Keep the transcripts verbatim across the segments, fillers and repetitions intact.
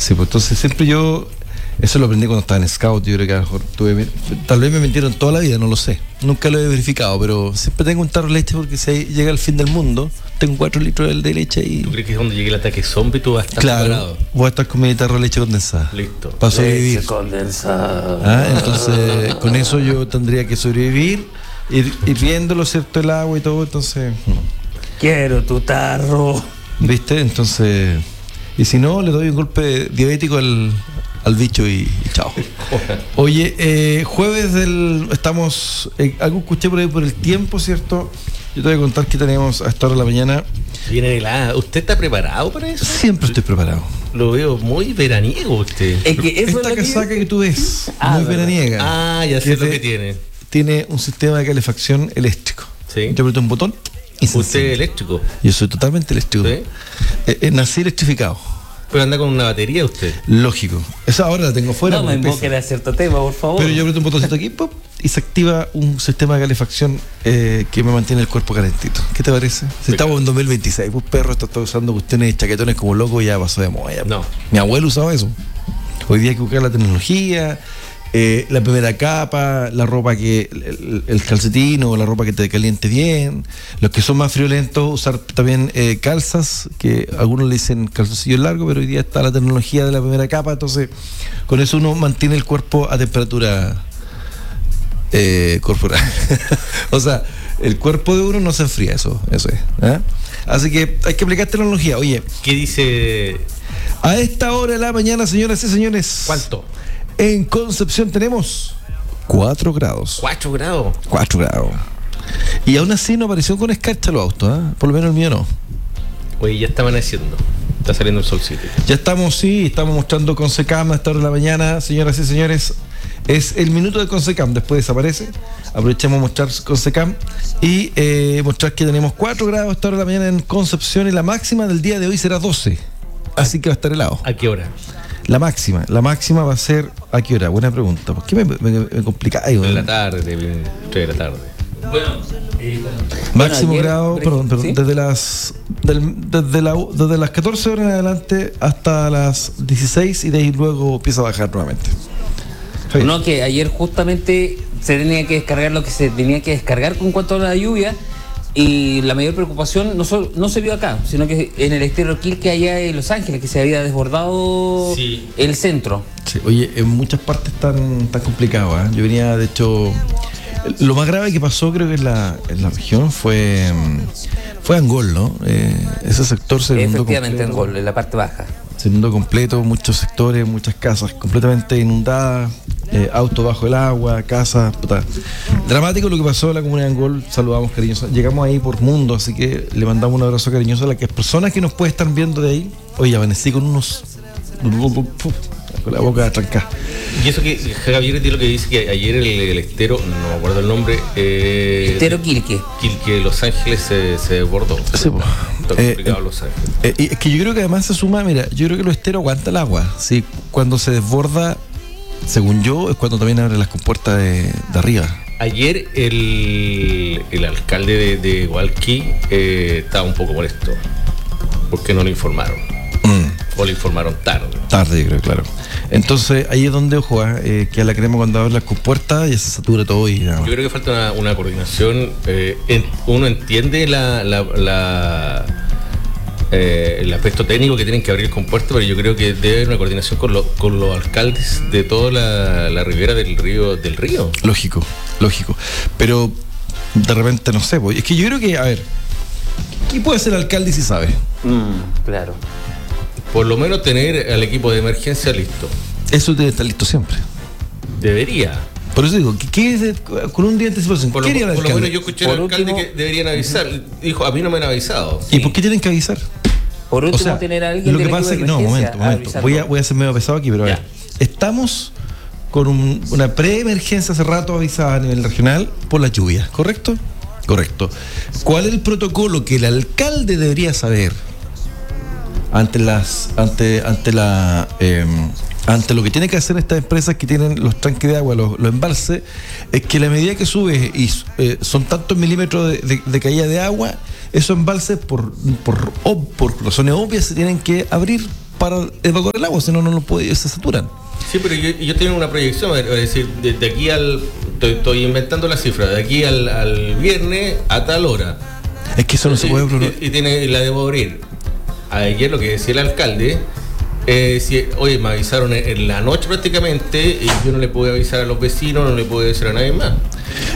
Sí, pues entonces siempre yo, eso lo aprendí cuando estaba en Scout, yo creo que a lo mejor tuve, tal vez me mintieron toda la vida, no lo sé, nunca lo he verificado, pero siempre tengo un tarro de leche porque si llega el fin del mundo, tengo cuatro litros de leche y... ¿Tú crees que es donde llegue el ataque zombie tú vas a estar claro, preparado? Voy a estar con mi tarro de leche condensada. Listo. Para sobrevivir. Leche condensada. ¿Ah? Entonces, con eso yo tendría que sobrevivir, ir, ir viéndolo, ¿cierto? El agua y todo, entonces... Quiero tu tarro. ¿Viste? Entonces... Y si no, le doy un golpe diabético al, al bicho y, y chao. Oye, eh, jueves del... Estamos... Eh, algo escuché por ahí por el tiempo, ¿cierto? Yo te voy a contar que tenemos a esta hora de la mañana. Viene de la... ¿Usted está preparado para eso? Siempre estoy preparado. Lo veo muy veraniego usted. Es que eso Esta es lo casaca que... que tú ves, Ah, muy verdad. veraniega. Ah, ya sé lo que tiene. Tiene un sistema de calefacción eléctrico. Sí. Yo aprieto un botón y se Usted enciende. es eléctrico. Yo soy totalmente eléctrico. ¿Sí? Eh, eh, nací electrificado. Pero anda con una batería usted. Lógico. Esa ahora la tengo fuera. No me porque pesa. invoquen a cierto tema, por favor. Pero yo aprieto un botoncito aquí pop, y se activa un sistema de calefacción eh, que me mantiene el cuerpo calentito. ¿Qué te parece? Si estamos en dos mil veintiséis, pues perro está todo usando cuestiones de chaquetones como loco y ya pasó de moda. Ya. No. Mi abuelo usaba eso. Hoy día hay que buscar la tecnología, eh, la primera capa, la ropa que, el, el calcetín o la ropa que te caliente bien. Los que son más friolentos, usar también eh, calzas, que algunos le dicen calzoncillos largos, pero hoy día está la tecnología de la primera capa, entonces con eso uno mantiene el cuerpo a temperatura eh, corporal. O sea, el cuerpo de uno no se enfría, eso, eso es. ¿eh? Así que hay que aplicar tecnología. Oye, ¿Qué dice? a esta hora de la mañana, señoras y señores, ¿Cuánto? en Concepción tenemos cuatro grados. Cuatro grados. cuatro grados. Y aún así no apareció con escarcha los autos, ¿eh? Por lo menos el mío no. Oye, ya está amaneciendo. Está saliendo el solcito. Ya estamos, sí, estamos mostrando Consecam a esta hora de la mañana, señoras y señores. Es el minuto de Consecam, después desaparece. Aprovechemos mostrar Consecam y eh, mostrar que tenemos cuatro grados a esta hora de la mañana en Concepción y la máxima del día de hoy será doce. Así que va a estar helado. ¿A qué hora? La máxima, la máxima va a ser ¿a qué hora? Buena pregunta. ¿Por qué me, me, me complicáis? En la tarde, tres de la tarde. Bueno, eh, Máximo bueno, ayer, grado, por perdón, perdón, ¿sí? desde las del, desde, la, desde las catorce horas en adelante hasta las dieciséis y de ahí luego empieza a bajar nuevamente. Sí. No, que ayer justamente se tenía que descargar lo que se tenía que descargar con cuanto a la lluvia y la mayor preocupación no, so, no se vio acá, sino que en el estero Quilque allá en Los Ángeles, que se había desbordado Sí. el centro. Sí, oye, en muchas partes tan, tan complicado, ¿eh? Yo venía, de hecho, lo más grave que pasó creo que en la, en la región fue fue Angol, ¿no? Eh, ese sector se inundó Efectivamente, en completo. Gol, en la parte baja. Se inundó completo, muchos sectores, muchas casas completamente inundadas, eh, autos bajo el agua, casas, puta. Dramático lo que pasó en la comunidad de Angol, saludamos cariñosos. Llegamos ahí por mundo, así que le mandamos un abrazo cariñoso a las que personas que nos pueden estar viendo de ahí. Oye, amanecí con unos... con la boca trancada. Y eso que Javier tiene lo que dice que ayer el, el estero, no me acuerdo el nombre, eh, Estero Quilque. Quilque de Los Ángeles se, se desbordó. Sí, pues. Está complicado Eh, Los Ángeles. Eh, y es que yo creo que además se suma, mira, yo creo que los esteros aguanta el agua. ¿Sí? Cuando se desborda, según yo, es cuando también abren las compuertas de, de arriba. Ayer el, el alcalde de, de Hualqui eh, estaba un poco molesto porque no lo informaron. Mm. O le informaron tarde. Tarde, yo creo, claro. Entonces, ahí es donde, ojo, eh, que a la crema cuando abren las compuertas ya se satura todo y nada más. Yo creo que falta una, una coordinación. Eh, en- uno entiende la, la, la, eh, el aspecto técnico que tienen que abrir el compuerto, pero yo creo que debe haber una coordinación con, lo- con los alcaldes de toda la, la ribera del río del río. Lógico, lógico. Pero de repente, no sé, pues, es que yo creo que, a ver, ¿qué puede hacer el alcalde si sabe? Mm, claro. Por lo menos tener al equipo de emergencia listo. Eso debe estar listo siempre. Debería. Por eso digo, ¿qué, qué es de- con un día de anticipación? Por lo, ¿Qué haría el por lo alcalde? menos yo escuché al Por alcalde último- que deberían avisar. Dijo, a mí no me han avisado. ¿Y por qué tienen que avisar? Por último, O sea, tener a alguien lo que del pasa es equipo que, de no, emergencia momento, momento. avisando. Voy a, voy a ser medio pesado aquí, pero a Ya. ver. Estamos con un- una pre-emergencia hace rato avisada a nivel regional por las lluvias, ¿correcto? Correcto. ¿Cuál es el protocolo que el alcalde debería saber ante las, ante, ante la, eh, ante lo que tiene que hacer estas empresas que tienen los tanques de agua, los, los embalses? Es que la medida que sube y eh, son tantos milímetros de, de- de caída de agua, esos embalses por, por, ob- por razones obvias se tienen que abrir para evacuar el agua, si no, no lo puede, se saturan. Sí, pero yo, yo tengo una proyección, es decir, de, de aquí al, estoy, estoy inventando la cifra, de aquí al, al viernes a tal hora. Es que eso no se puede programar. Y, y tiene, la debo abrir. Ayer lo que decía el alcalde, eh, si, oye, me avisaron en, en la noche prácticamente, y yo no le pude avisar a los vecinos, no le pude avisar a nadie más.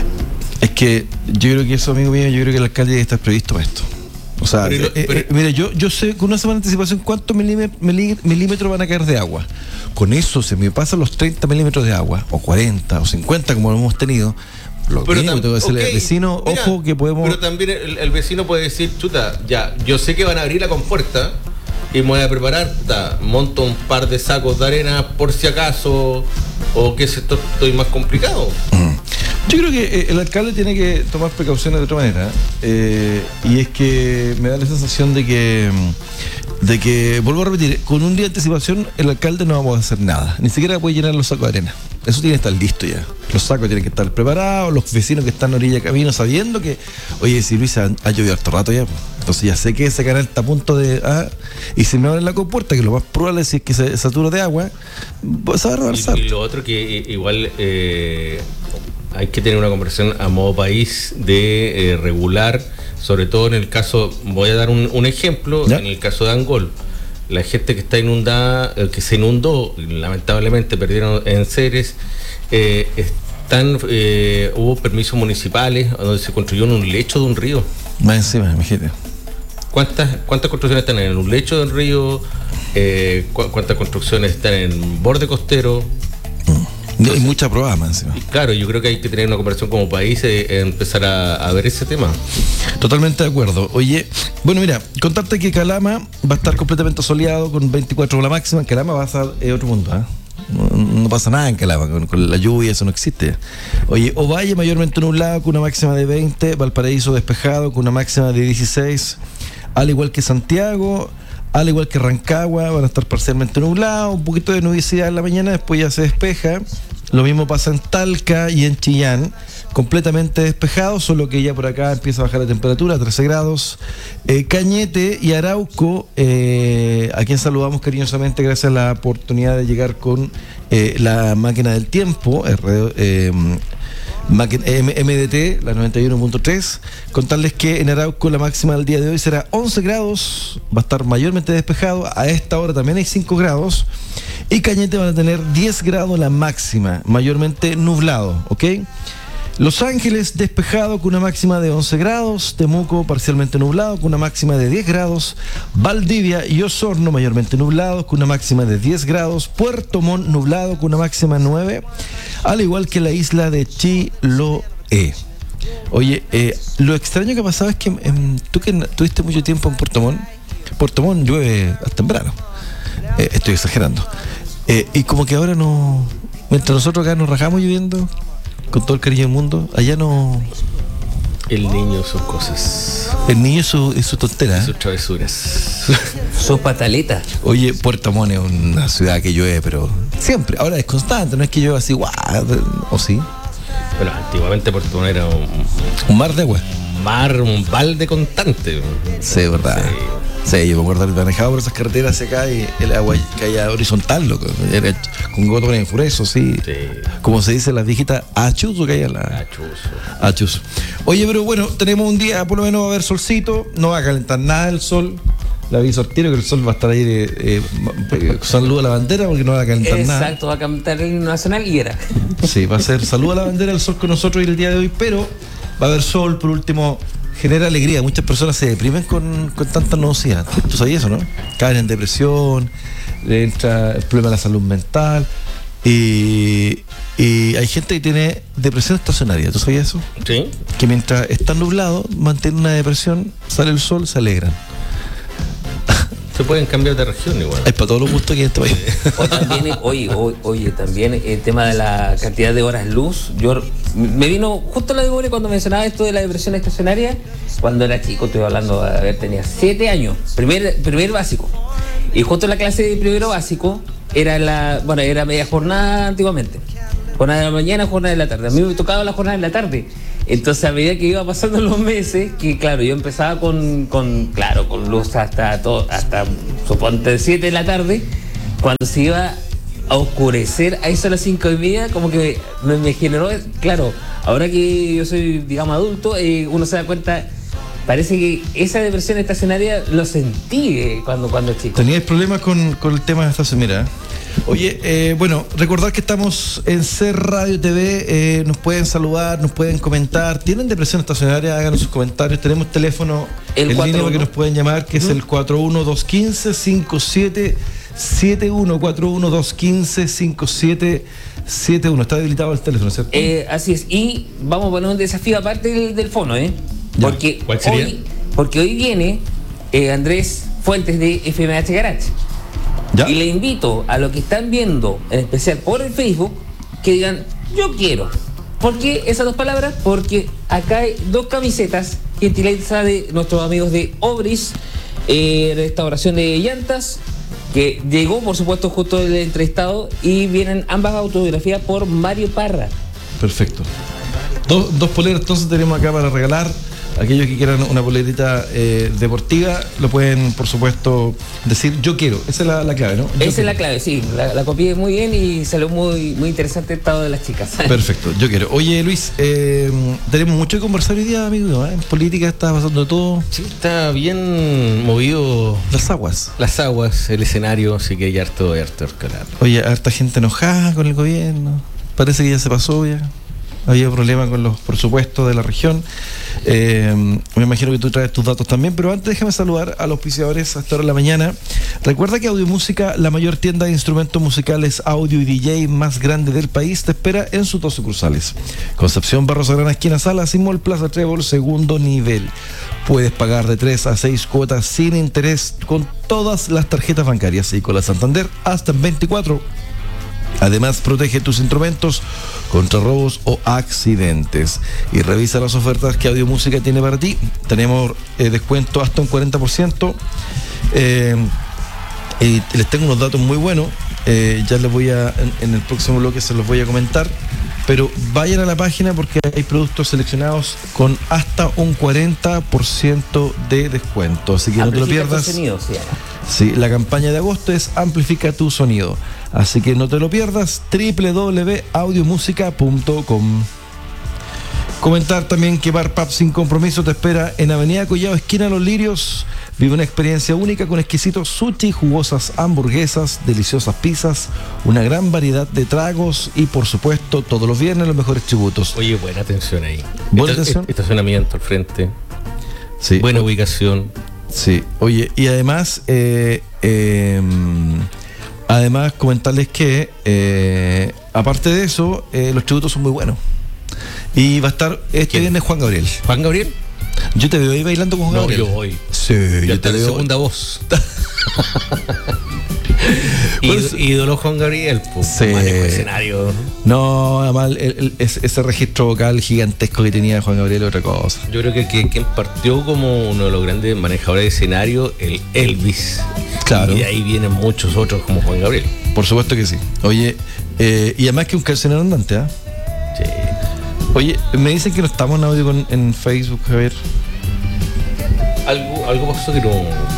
Es que yo creo que eso, amigo mío, yo creo que el alcalde debe estar previsto para esto. O sea, Pero, eh, pero, eh, mira, yo, yo sé con una semana de anticipación cuántos milímetros, milímetros van a caer de agua. Con eso se me pasan los treinta milímetros de agua, o cuarenta, o cincuenta, como lo hemos tenido. Lo pero mínimo, tam- tengo que decirle okay, al vecino, mira, ojo que podemos. Pero también el, el vecino puede decir, chuta, ya, yo sé que van a abrir la compuerta y me voy a preparar, ta, monto un par de sacos de arena por si acaso, o que si esto estoy más complicado. Yo creo que eh, el alcalde tiene que tomar precauciones de otra manera, eh, y es que me da la sensación de que, de que, vuelvo a repetir, con un día de anticipación el alcalde no vamos a hacer nada, ni siquiera puede llenar los sacos de arena. Eso tiene que estar listo ya. Los sacos tienen que estar preparados, los vecinos que están a orilla de camino sabiendo que, oye, si Luis ha, ha llovido harto rato ya, pues. Entonces ya sé que ese canal está a punto de... Ah, y si me abren la compuerta, que lo más probable es que se satura de agua, pues se va a rebalsar. Y, y lo otro que igual eh, hay que tener una conversación a modo país de eh, regular, sobre todo en el caso, voy a dar un, un ejemplo, ¿ya? En el caso de Angol. La gente que está inundada, eh, que se inundó, lamentablemente perdieron enseres, eh, están, eh, hubo permisos municipales donde se construyó en un lecho de un río. Más encima, imagínate. ¿Cuántas, cuántas construcciones están en un lecho del río? Eh, cu- ¿Cuántas construcciones están en borde costero? Mm. Hay mucha prueba más encima. Y claro, yo creo que hay que tener una conversación como país, eh, empezar a, a ver ese tema. Totalmente de acuerdo. Oye, bueno, mira, contarte que Calama va a estar completamente soleado con veinticuatro la máxima. En Calama va a ser eh, otro mundo, ¿eh? No, no pasa nada en Calama, con, con la lluvia eso no existe. Oye, Ovalle mayormente nublado con una máxima de veinte, Valparaíso despejado con una máxima de dieciséis, al igual que Santiago, al igual que Rancagua, van a estar parcialmente nublados, un poquito de nubosidad en la mañana, después ya se despeja. Lo mismo pasa en Talca y en Chillán, completamente despejado, solo que ya por acá empieza a bajar la temperatura a trece grados. Eh, Cañete y Arauco, eh, a quien saludamos cariñosamente gracias a la oportunidad de llegar con eh, la máquina del tiempo, eh, M D T, la noventa y uno punto tres. Contarles que en Arauco la máxima del día de hoy será once grados, va a estar mayormente despejado, a esta hora también hay cinco grados, y Cañete van a tener diez grados la máxima, mayormente nublado, ¿ok? Los Ángeles despejado con una máxima de once grados, Temuco parcialmente nublado con una máxima de diez grados, Valdivia y Osorno mayormente nublados con una máxima de diez grados, Puerto Montt nublado con una máxima de nueve, al igual que la isla de Chiloé. Oye, eh, lo extraño que ha pasado es que eh, tú que tuviste mucho tiempo en Puerto Montt, Puerto Montt llueve hasta en verano, eh, estoy exagerando, eh, y como que ahora no, mientras nosotros acá nos rajamos lloviendo con todo el cariño del mundo, allá no. El niño, sus cosas. El niño y su, y su tontera. Y sus travesuras. Sus pataletas. Oye, Puerto Montt es una ciudad que llueve, pero siempre. Ahora es constante, no es que llueva así, guau, ¿o sí? Bueno, antiguamente Puerto Montt era un, un mar de agua. Un mar, un balde constante. Sí, verdad. Sí. Sí, yo me acuerdo de manejaba por esas carreteras hacia acá y el agua caía horizontal, loco. Era con gotones furiosos, sí. sí. Como se dice las viejitas, achuzo caía la. Achuzo. Achuzo. Oye, pero bueno, tenemos un día, por lo menos va a haber solcito, no va a calentar nada el sol. Le aviso al tiro que el sol va a estar ahí eh, eh, saludo a la bandera porque no va a calentar Exacto, nada. Exacto, va a cantar el himno nacional y era. Sí, va a ser saludo a la bandera, el sol con nosotros el día de hoy, pero va a haber sol, por último. Genera alegría, muchas personas se deprimen con, con tanta nubosidad. ¿Tú sabías eso, no? Caen en depresión, le entra el problema de la salud mental y, y hay gente que tiene depresión estacionaria. ¿Tú sabías eso? Sí. Que mientras está nublado, mantiene una depresión, sale el sol, se alegran. Se pueden cambiar de región igual. Es para todos los gustos que hay en este país. O también, oye, oye, oye, también el tema de la cantidad de horas luz. Yo me vino justo la memoria cuando mencionaba esto de la depresión estacionaria. Cuando era chico, estoy hablando, a ver, tenía siete años, primer, primer básico. Y justo la clase de primero básico era la, bueno, era media jornada antiguamente. Jornada de la mañana, jornada de la tarde. A mí me tocaba la jornada de la tarde. Entonces, a medida que iba pasando los meses, que claro, yo empezaba con, con claro, con luz hasta todo, hasta suponte siete de la tarde, cuando se iba a oscurecer a eso a las cinco y media, como que me, me generó, claro, ahora que yo soy, digamos, adulto, eh, uno se da cuenta. Parece que esa depresión estacionaria lo sentí eh, cuando, cuando chico. ¿Teníais problemas con, con el tema de estación? Mira. Oye, eh, bueno, recordar que estamos en C Radio T V, eh, nos pueden saludar, nos pueden comentar. ¿Tienen depresión estacionaria? Háganos sus comentarios. Tenemos teléfono el en cuatro uno línea que nos pueden llamar, que uh-huh. es el cuatro uno dos uno cinco cinco siete siete uno, cuatro uno dos uno cinco cinco siete siete uno. Está habilitado el teléfono, ¿cierto? Eh, así es. Y vamos a poner un desafío aparte del, del fono, ¿eh? Porque hoy, porque hoy viene eh, Andrés Fuentes de F M H Garage. ¿Ya? Y le invito a los que están viendo, en especial por el Facebook, que digan, yo quiero. ¿Por qué esas dos palabras? Porque acá hay dos camisetas, gentileza de nuestros amigos de Obris, eh, restauración de llantas, que llegó, por supuesto, justo el entrevistado, y vienen ambas autografías por Mario Parra. Perfecto. Dos, dos poleras entonces tenemos acá para regalar. Aquellos que quieran una polerita eh, deportiva, lo pueden, por supuesto, decir yo quiero. Esa es la, la clave, ¿no? Yo Esa quiero. es la clave, sí. La, la copié muy bien y salió muy, muy interesante el estado de las chicas. Perfecto, yo quiero. Oye, Luis, eh, tenemos mucho que conversar hoy día, amigo. ¿eh? En política está pasando de todo. Sí, está bien movido. Las aguas. Las aguas, el escenario, así que hay harto, hay harto escalar. Oye, harta gente enojada con el gobierno. Parece que ya se pasó ya. Había problemas con los presupuestos de la región. Eh, me imagino que tú traes tus datos también, pero antes déjame saludar a los auspiciadores a esta hora de la mañana. Recuerda que Audio Música, la mayor tienda de instrumentos musicales, audio y D J más grande del país, te espera en sus dos sucursales. Concepción Barros Arana, esquina Sala, Simol, Plaza Trébol, segundo nivel. Puedes pagar de tres a seis cuotas sin interés con todas las tarjetas bancarias y con la Santander hasta en veinticuatro. Además, protege tus instrumentos contra robos o accidentes. Y revisa las ofertas que Audio Música tiene para ti. Tenemos eh, descuento hasta un cuarenta por ciento. Eh, y les tengo unos datos muy buenos. Eh, ya les voy a, en, en el próximo bloque se los voy a comentar. Pero vayan a la página porque hay productos seleccionados con hasta un cuarenta por ciento de descuento. Así que Amplifica no te lo pierdas. Tu sonido, se llama. Sí, la campaña de agosto es Amplifica tu sonido. Así que no te lo pierdas, doble u doble u doble u punto audio música punto com. Comentar también que Bar Pub Sin Compromiso te espera en Avenida Collado, esquina Los Lirios. Vive una experiencia única con exquisitos sushi, jugosas hamburguesas, deliciosas pizzas, una gran variedad de tragos y, por supuesto, todos los viernes los mejores tributos. Oye, buena atención ahí. Buena Esta, atención. Estacionamiento al frente. Sí. Buena ubicación. Sí. Oye, y además, eh, eh, además comentarles que, eh, aparte de eso, eh, los tributos son muy buenos. Y va a estar este ¿Quién? viernes Juan Gabriel. ¿Juan Gabriel? Yo te veo ahí bailando con Juan No, Gabriel. yo voy. Sí, Ya yo está te en veo. segunda voz. Pues- Ídolo, ídolo Juan Gabriel, pues. Sí. Manejo escenario. No, además el, el- ese, ese registro vocal gigantesco que tenía Juan Gabriel es otra cosa. Yo creo que, que quien partió como uno de los grandes manejadores de escenario, el Elvis. Claro. Y de ahí vienen muchos otros como Juan Gabriel. Por supuesto que sí. Oye, eh, y además que un cancionero andante, ¿ah? Sí. Oye, me dicen que no estamos en audio con- en Facebook, Javier. Algo, algo pasó que no.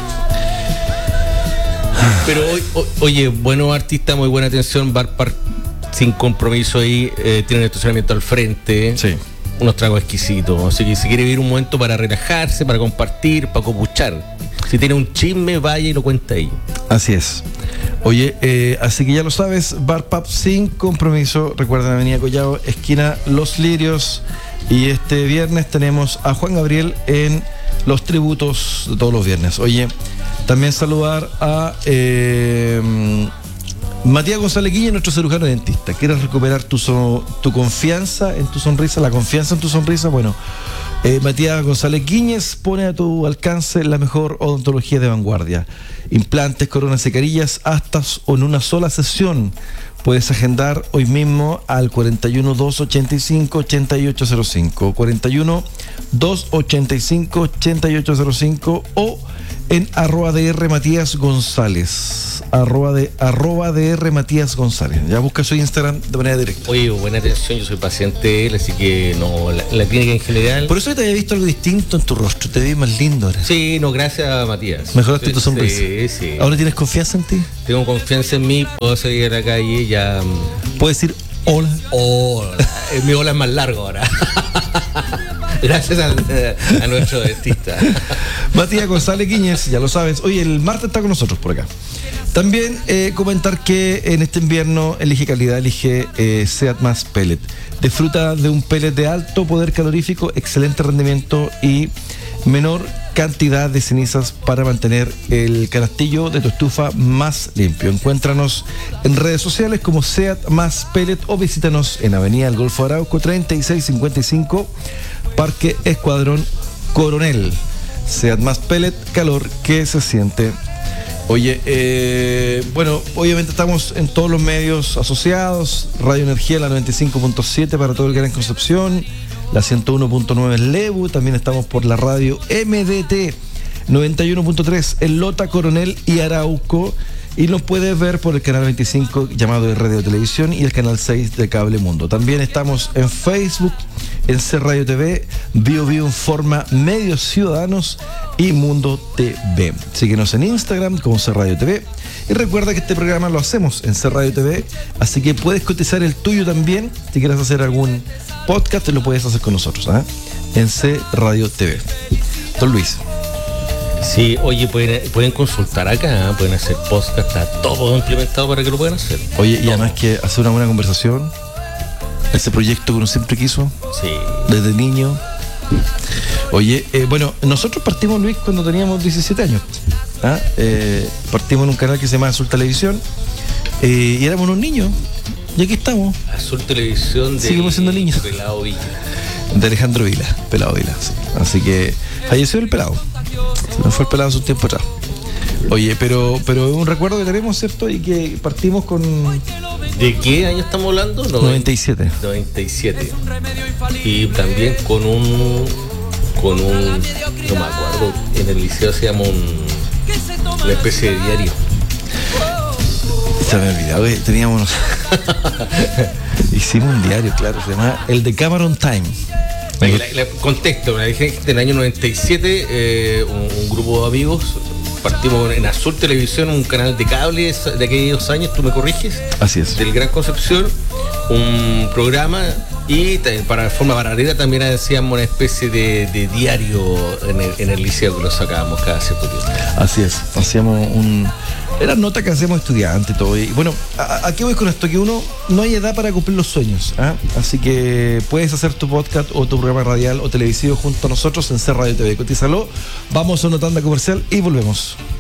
Pero hoy, o- oye, buenos artistas, muy buena atención, Bar Park Sin Compromiso ahí, eh, tienen estacionamiento al frente. Sí. Unos tragos exquisitos. Así que si quiere vivir un momento para relajarse, para compartir, para copuchar. Si tiene un chisme, vaya y lo cuenta ahí. Así es. Oye, eh, así que ya lo sabes, Bar Pub Sin Compromiso, recuerden Avenida Collado, esquina Los Lirios, y este viernes tenemos a Juan Gabriel en los tributos de todos los viernes. Oye, también saludar a eh, Matías González Guille, nuestro cirujano dentista. ¿Quieres recuperar tu, so- tu confianza en tu sonrisa, la confianza en tu sonrisa? Bueno, eh, Matías González Guíñez pone a tu alcance la mejor odontología de vanguardia. Implantes, coronas y carillas, hasta en una sola sesión. Puedes agendar hoy mismo al cuarenta y uno, dos ochenta y cinco, ochenta y ocho cero cinco, cuarenta y uno, dos ochenta y cinco, ochenta y ocho cero cinco o en arroba dr Matías González. Arroba, de, arroba dr Matías González. Ya busca su Instagram de manera directa. Oye, buena atención, yo soy paciente de él, así que no, la, la clínica en general. Por eso te había visto algo distinto en tu rostro, te vi más lindo ahora. Sí, no, gracias Matías. Mejoraste sí, tu sonrisa. Sí, sí. ¿Ahora tienes confianza en ti? Tengo confianza en mí, puedo seguir a la calle, ya. ¿Puedes decir hola? Hola. Mi hola es más largo ahora. Gracias a, a nuestro dentista. Matías González Quiñez, ya lo sabes. Oye, el martes está con nosotros por acá. También eh, comentar que en este invierno elige calidad, elige eh, Seat Más Pellet. Disfruta de un pellet de alto poder calorífico, excelente rendimiento y menor cantidad de cenizas para mantener el canastillo de tu estufa más limpio. Encuéntranos en redes sociales como Seat Más Pellet o visítanos en Avenida El Golfo Arauco treinta y seis cincuenta y cinco, Parque Escuadrón Coronel. Seat Más Pellet, calor que se siente. Oye, eh, bueno, obviamente estamos en todos los medios asociados. Radio Energía, la noventa y cinco punto siete para todo el Gran Concepción, la ciento uno punto nueve en Lebu. También estamos por la radio M D T noventa y uno punto tres en Lota, Coronel y Arauco. Y nos puedes ver por el canal veinticinco llamado R D O Televisión y el canal seis de Cable Mundo. También estamos en Facebook, en C Radio T V, Bio Bio Informa, Medios Ciudadanos y Mundo T V. Síguenos en Instagram como C Radio T V. Y recuerda que este programa lo hacemos en C Radio T V, así que puedes cotizar el tuyo también. Si quieres hacer algún podcast, te lo puedes hacer con nosotros, ¿eh? En C Radio T V. Don Luis. Sí, oye, pueden, pueden consultar acá, ¿eh? Pueden hacer podcast, está todo implementado para que lo puedan hacer. Oye, todo. Y además que hacer una buena conversación, ese proyecto que uno siempre quiso, sí, desde niño. Oye, eh, bueno, nosotros partimos, Luis, cuando teníamos diecisiete años. ¿Ah? Eh, partimos en un canal que se llama Azul Televisión eh, y éramos unos niños. Y aquí estamos. Azul Televisión de Seguimos siendo niños. Pelado Villa. De Alejandro Vila, Pelado Vila. Sí. Así que falleció el pelado. Se nos fue el pelado hace un tiempo atrás. Oye, pero pero es un recuerdo que tenemos, ¿cierto? Y que partimos con... ¿De qué año estamos hablando? noventa y siete. noventa y siete. Y también con un... Con un... No me acuerdo. En el liceo se llama un... Una especie de diario. Se me olvidaba que teníamos... Hicimos un diario, claro. Se llama El de Cameron Time. La, la, contexto, me dije que en el año noventa y siete eh, un, un grupo de amigos partimos en Azul Televisión, un canal de cable de aquellos años, tú me corriges. Así es. Del Gran Concepción, un programa y para forma paralela también hacíamos una especie de, de diario en el, en el liceo que lo sacábamos cada cierto tiempo. Así es, hacíamos un... Era nota que hacíamos estudiantes y todo. Y bueno, ¿a, a qué voy con esto? Que uno no hay edad para cumplir los sueños, ¿eh? Así que puedes hacer tu podcast o tu programa radial o televisivo junto a nosotros en C Radio T V. Cotízalo. Vamos a una tanda comercial y volvemos.